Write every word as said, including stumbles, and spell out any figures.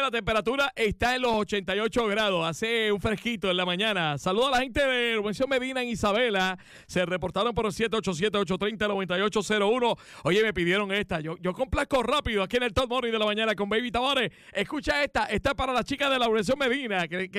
la temperatura está en los ochenta y ocho grados. Hace un fresquito en la mañana. Saludos a la gente de Urbanización Medina en Isabela. Se reportaron por el siete ocho siete, ocho tres cero, nueve ocho cero uno. Oye, me pidieron esta. Yo, yo complazco rápido aquí en el Top Morning de la mañana con Baby Tavares. Escucha esta. Esta es para las chicas de la Urbanización Medina. Que, que